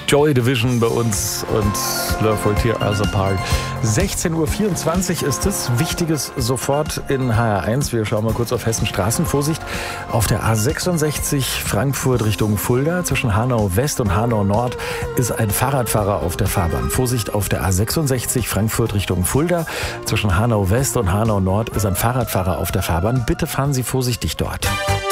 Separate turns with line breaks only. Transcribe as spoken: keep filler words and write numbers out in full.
Joy Division bei uns und Le Voltaire as a Part. sechzehn Uhr vierundzwanzig ist es. Wichtiges sofort in H R eins. Wir schauen mal kurz auf Hessen Straßen. Vorsicht auf der A sechsundsechzig Frankfurt Richtung Fulda. Zwischen Hanau West und Hanau Nord ist ein Fahrradfahrer auf der Fahrbahn. Vorsicht auf der A sechsundsechzig Frankfurt Richtung Fulda. Zwischen Hanau West und Hanau Nord ist ein Fahrradfahrer auf der Fahrbahn. Bitte fahren Sie vorsichtig dort.